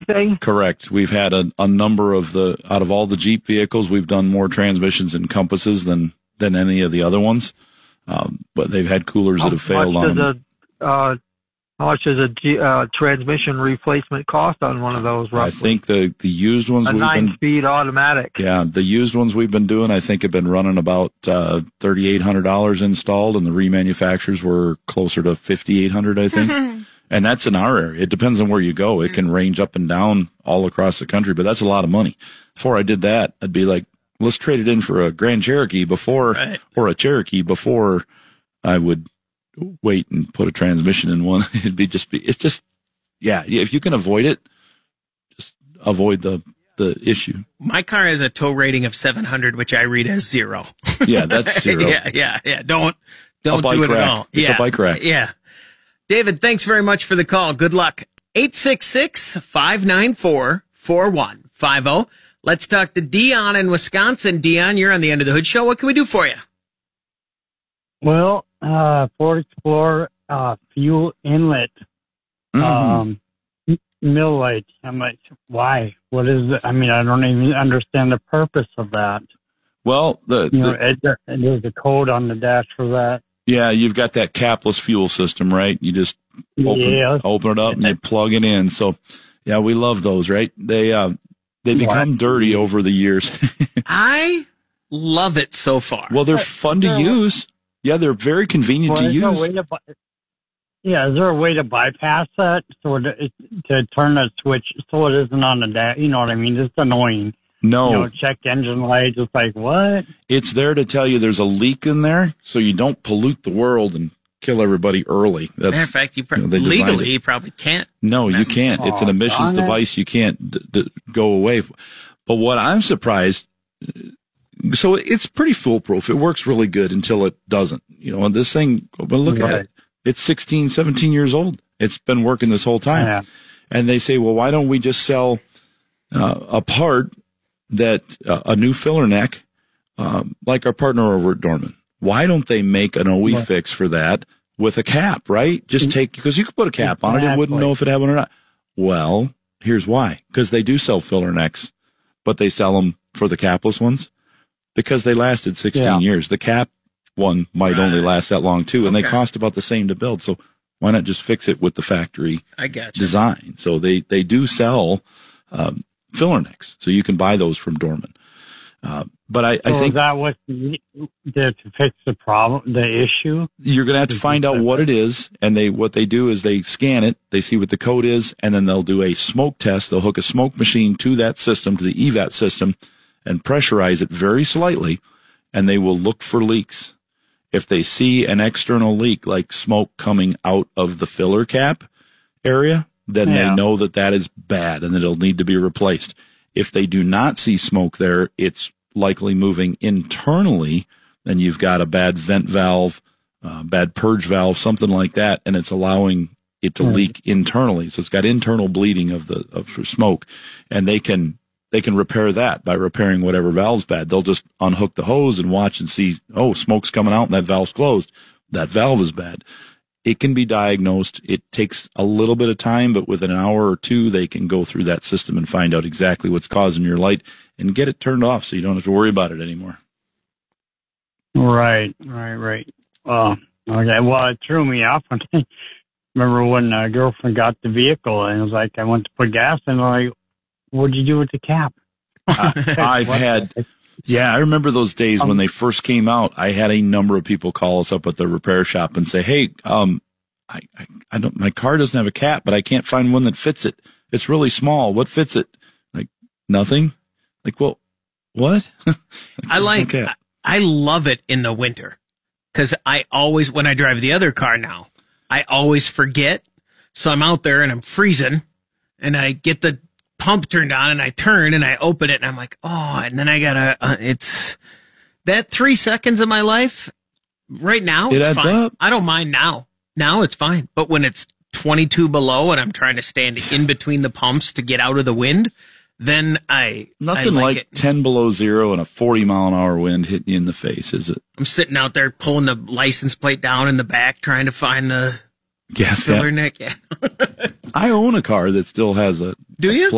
everything? Correct. We've had a number of out of all the Jeep vehicles, we've done more transmissions and compasses than any of the other ones. But they've had coolers that have failed on them. How much does a transmission replacement cost on one of those, roughly? I think the used ones a 9-speed automatic. Yeah, the used ones we've been doing, I think, have been running about $3,800 installed, and the remanufacturers were closer to $5,800, I think. And that's in our area. It depends on where you go. It can range up and down all across the country, but that's a lot of money. Before I did that, I'd be like, let's trade it in for a Grand Cherokee or a Cherokee before I would wait and put a transmission in one. It's just, if you can avoid it, just avoid the issue. My car has a tow rating of 700, which I read as 0. Yeah, that's 0. Yeah. Don't do it at all. It's a bike rack. Yeah. David, thanks very much for the call. Good luck. 866-594-4150. Let's talk to Dion in Wisconsin. Dion, you're on the Under the Hood Show. What can we do for you? Well, Ford Explorer, fuel inlet, mill light. I'm like, why? What is it? I mean, I don't even understand the purpose of that. Well, there's a code on the dash for that. Yeah, you've got that capless fuel system, right? You just open it up and you plug it in. So, yeah, we love those, right? They become dirty over the years. I love it so far. Well, they're fun to use. Yeah, they're very convenient to use. Is there a way to bypass that to turn the switch so it isn't on the dash? You know what I mean? It's annoying. No. Check engine lights. It's like, what? It's there to tell you there's a leak in there so you don't pollute the world and kill everybody early. Matter of fact, legally, you probably can't. No, you can't. It's an emissions device. You can't go away. But what I'm surprised, so it's pretty foolproof. It works really good until it doesn't. And this thing, look at it. It's 16, 17 years old. It's been working this whole time. Yeah. And they say, well, why don't we just sell a part that a new filler neck, like our partner over at Dorman? Why don't they make an OE fix for that with a cap, right? Because you could put a cap on it. It wouldn't know if it had one or not. Well, here's why. Because they do sell filler necks, but they sell them for the capless ones because they lasted 16 years. The cap one might only last that long too, and they cost about the same to build. So why not just fix it with the factory design? So they do sell filler necks, so you can buy those from Dorman. But I think that was to fix the problem, the issue. You're going to have to find out what it is, and what they do is they scan it, they see what the code is, and then they'll do a smoke test. They'll hook a smoke machine to that system, to the EVAT system, and pressurize it very slightly, and they will look for leaks. If they see an external leak, like smoke coming out of the filler cap area, then they know that is bad and that it'll need to be replaced. If they do not see smoke there, it's likely moving internally, and you've got a bad vent valve, bad purge valve, something like that, and it's allowing it to leak internally. So it's got internal bleeding for smoke, and they can repair that by repairing whatever valve's bad. They'll just unhook the hose and watch and see, smoke's coming out and that valve's closed. That valve is bad. It can be diagnosed. It takes a little bit of time, but within an hour or two, they can go through that system and find out exactly what's causing your light and get it turned off so you don't have to worry about it anymore. Right. Okay. Well, it threw me off. Remember when a girlfriend got the vehicle and it was like, I went to put gas in, I'm like, what'd you do with the cap? I remember those days when they first came out. I had a number of people call us up at the repair shop and say, hey, my car doesn't have a cap, but I can't find one that fits it. It's really small. What fits it? Like, nothing. Like, well, what? I love it in the winter because I always, when I drive the other car now, I always forget. So I'm out there and I'm freezing and I get the pump turned on and I turn and I open it and I'm like, and then I gotta, it's that 3 seconds of my life right now. It adds fine. Up. I don't mind now. Now it's fine. But when it's 22 below and I'm trying to stand in between the pumps to get out of the wind, then nothing like it. 10 below zero and a 40-mile-an-hour wind hitting you in the face, is it? I'm sitting out there pulling the license plate down in the back trying to find the gas filler neck. Yeah. I own a car that still has a Do you?